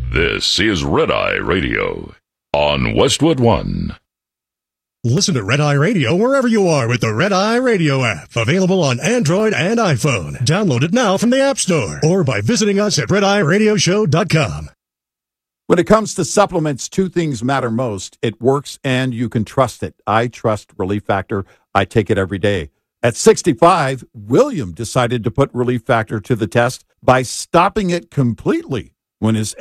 This is Red Eye Radio on Westwood One. Listen to Red Eye Radio wherever you are with the Red Eye Radio app. Available on Android and iPhone. Download it now from the App Store or by visiting us at RedEyeRadioshow.com. When it comes to supplements, two things matter most. It works and you can trust it. I trust Relief Factor. I take it every day. At 65, William decided to put Relief Factor to the test by stopping it completely when his